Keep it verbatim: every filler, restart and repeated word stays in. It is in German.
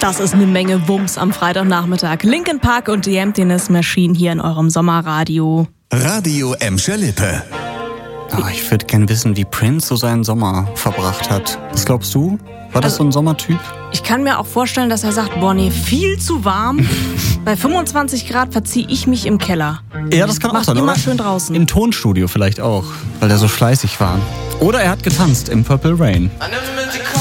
Das ist eine Menge Wumms am Freitagnachmittag. Linkin Park und The Emptiness Machine hier in eurem Sommerradio. Radio Emscher Lippe. Oh, ich würde gern wissen, wie Prince so seinen Sommer verbracht hat. Was glaubst du? War das Also, so ein Sommertyp? Ich kann mir auch vorstellen, dass er sagt, boah, nee, viel zu warm. Bei fünfundzwanzig Grad verziehe ich mich im Keller. Ja, das kann auch Macht sein, immer oder? schön draußen. Im Tonstudio vielleicht auch, weil er so fleißig war. Oder er hat getanzt im Purple Rain.